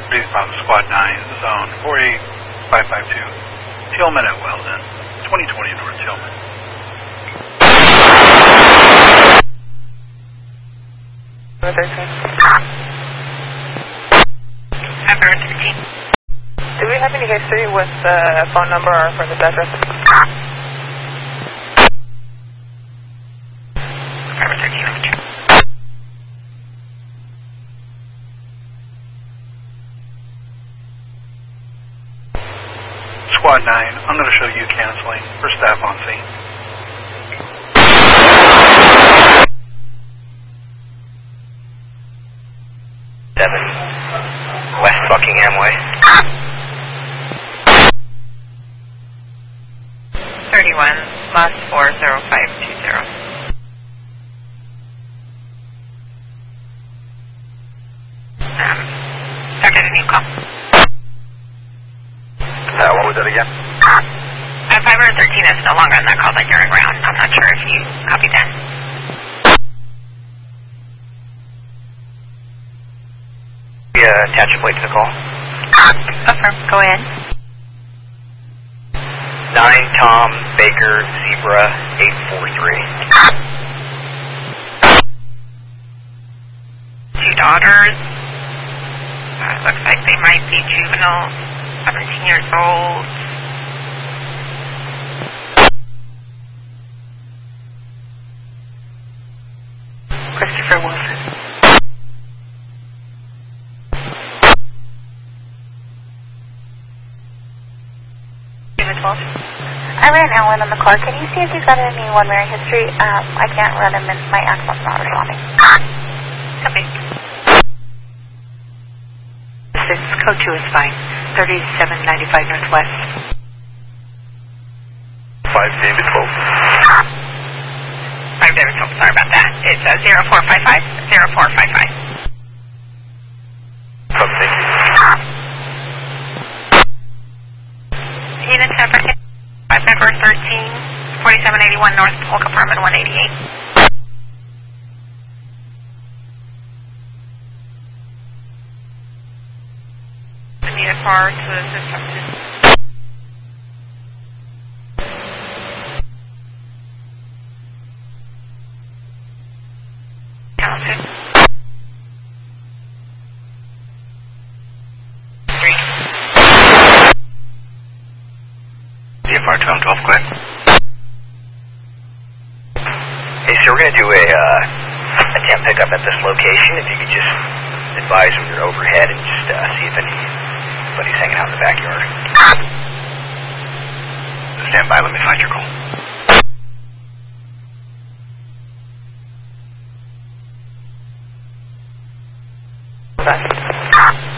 Please bomb Squad 9, Zone 48552. Tillman at Weldon, 2020 North Tillman. Number 13. Do we have any history with the phone number or for the address? Number 13, over 2. Squad 9, I'm going to show you canceling for staff on scene. West Buckingham Way. 31, last 40520. Started a new call. What was that again? 513 is no longer on that call that you're around. I'm not sure if you copied that. Attach a plate to the call. Affirm. Go in. 9 Tom Baker Zebra 843. 2 daughters. Looks like they might be juvenile, 17 years old. Christopher Wilson. I ran Alan on the car. Can you see if he's got any one-way history? I can't run him and my accent's not responding. Copy. This code 2 is fine. 3795 Northwest. 5 David Hope. 5 David Hope, sorry about that. It's 0455. 0455. Thank you. Unit 7, 5 Member 13, 4781 North Polk Apartment 188. I need a car to assist us. Counted. 3. DFR 1212, quick. Hey, so we're going to do a attempt pickup at this location. If you could just advise when you're overhead and just see if anybody's hanging out in the backyard. Stand by, let me find your call.